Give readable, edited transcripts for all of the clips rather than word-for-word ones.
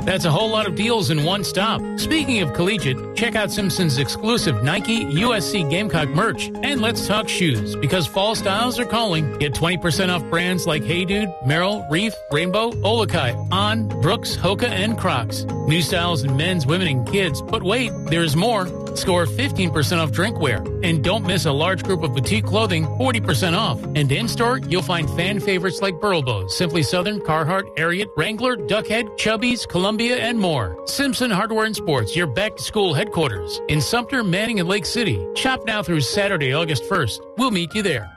That's a whole lot of deals in one stop. Speaking of collegiate, check out Simpson's exclusive Nike USC Gamecock merch. And let's talk shoes, because fall styles are calling. Get 20% off brands like Hey Dude, Merrill, Reef, Rainbow, Olakai, On, Brooks, Hoka, and Crocs. New styles in men's, women, and kids. But wait, there's more. Score 15% off drinkware. And don't miss a large group of boutique clothing, 40% off. And in-store, you'll find fan favorites like Burlbo, Simply Southern, Carhartt, Ariat, Wrangler, Duckhead, Chubbies, Columbia, and more. Simpson Hardware and Sports, your back-to-school headquarters. In Sumter, Manning, and Lake City. Shop now through Saturday, August 1st. We'll meet you there.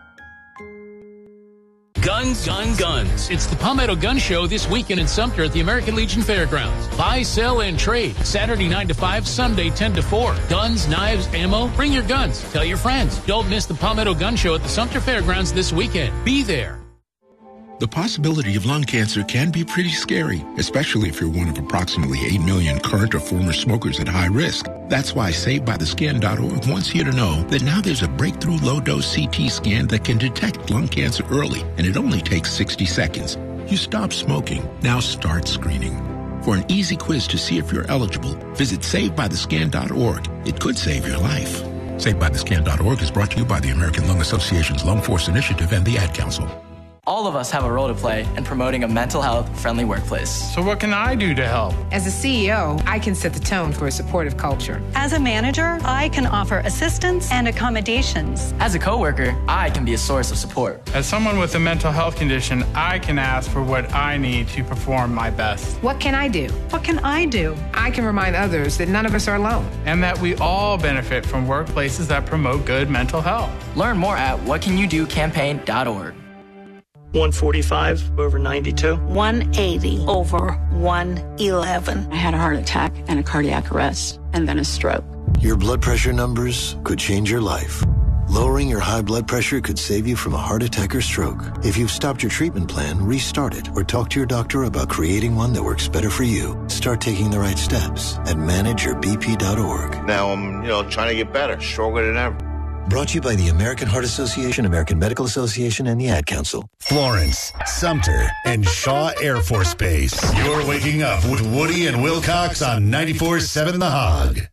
Guns, guns, guns. It's the Palmetto Gun Show this weekend in Sumter at the American Legion Fairgrounds. Buy, sell, and trade. Saturday 9 to 5, Sunday 10 to 4. Guns, knives, ammo. Bring your guns. Tell your friends. Don't miss the Palmetto Gun Show at the Sumter Fairgrounds this weekend. Be there. The possibility of lung cancer can be pretty scary, especially if you're one of approximately 8 million current or former smokers at high risk. That's why SaveByTheScan.org wants you to know that now there's a breakthrough low-dose CT scan that can detect lung cancer early, and it only takes 60 seconds. You stop smoking, now start screening. For an easy quiz to see if you're eligible, visit SaveByTheScan.org. It could save your life. SaveByTheScan.org is brought to you by the American Lung Association's Lung Force Initiative and the Ad Council. All of us have a role to play in promoting a mental health friendly workplace. So what can I do to help? As a CEO, I can set the tone for a supportive culture. As a manager, I can offer assistance and accommodations. As a coworker, I can be a source of support. As someone with a mental health condition, I can ask for what I need to perform my best. What can I do? What can I do? I can remind others that none of us are alone. And that we all benefit from workplaces that promote good mental health. Learn more at whatcanyoudocampaign.org. 145 over 92. 180 over 111. I had a heart attack and a cardiac arrest and then a stroke. Your blood pressure numbers could change your life. Lowering your high blood pressure could save you from a heart attack or stroke. If you've stopped your treatment plan, restart it or talk to your doctor about creating one that works better for you. Start taking the right steps at manageyourbp.org. Now I'm, trying to get better, stronger than ever. Brought to you by the American Heart Association, American Medical Association, and the Ad Council. Florence, Sumter, and Shaw Air Force Base. You're waking up with Woody and Wilcox on 94.7 The Hog.